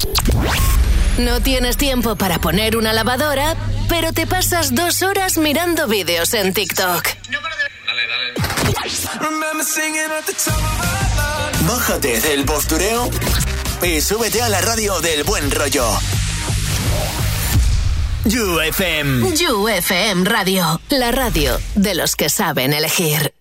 No tienes tiempo para poner una lavadora, pero te pasas 2 horas mirando vídeos en TikTok. Dale. Bájate del postureo y súbete a la radio del buen rollo. You FM. You FM Radio, la radio de los que saben elegir.